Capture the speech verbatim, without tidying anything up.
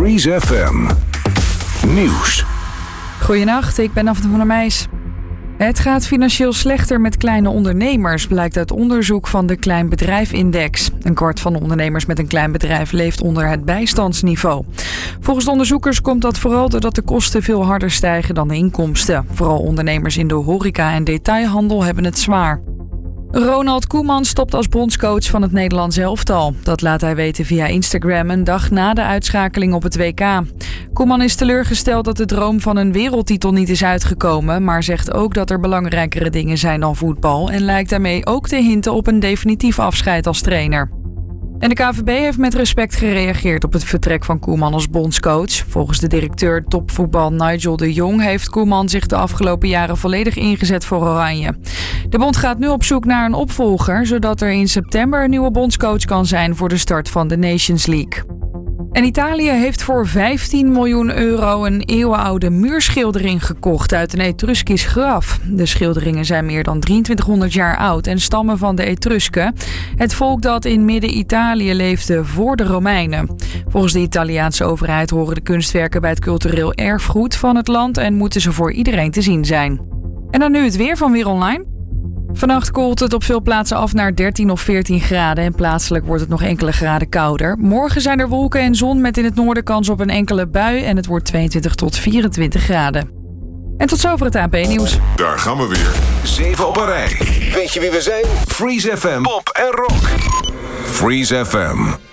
Freeze F M. Nieuws. Goedenacht, ik ben Afne van der Meijs. Het gaat financieel slechter met kleine ondernemers, blijkt uit onderzoek van de Klein Bedrijf Index. Een kwart van de ondernemers met een klein bedrijf leeft onder het bijstandsniveau. Volgens de onderzoekers komt dat vooral doordat de kosten veel harder stijgen dan de inkomsten. Vooral ondernemers in de horeca en detailhandel hebben het zwaar. Ronald Koeman stopt als bondscoach van het Nederlands elftal. Dat laat hij weten via Instagram een dag na de uitschakeling op het W K. Koeman is teleurgesteld dat de droom van een wereldtitel niet is uitgekomen, maar zegt ook dat er belangrijkere dingen zijn dan voetbal en lijkt daarmee ook te hinten op een definitief afscheid als trainer. En de K V B heeft met respect gereageerd op het vertrek van Koeman als bondscoach. Volgens de directeur topvoetbal Nigel de Jong heeft Koeman zich de afgelopen jaren volledig ingezet voor Oranje. De bond gaat nu op zoek naar een opvolger, zodat er in september een nieuwe bondscoach kan zijn voor de start van de Nations League. En Italië heeft voor vijftien miljoen euro een eeuwenoude muurschildering gekocht uit een Etruskisch graf. De schilderingen zijn meer dan drieëntwintighonderd jaar oud en stammen van de Etrusken, het volk dat in Midden-Italië leefde voor de Romeinen. Volgens de Italiaanse overheid horen de kunstwerken bij het cultureel erfgoed van het land en moeten ze voor iedereen te zien zijn. En dan nu het weer van Weer Online. Vannacht koelt het op veel plaatsen af naar dertien of veertien graden en plaatselijk wordt het nog enkele graden kouder. Morgen zijn er wolken en zon met in het noorden kans op een enkele bui en het wordt tweeëntwintig tot vierentwintig graden. En tot zover het A N P-nieuws. Daar gaan we weer. Zeven op een rij. Weet je wie we zijn? Freeze F M, pop en rock. Freeze F M.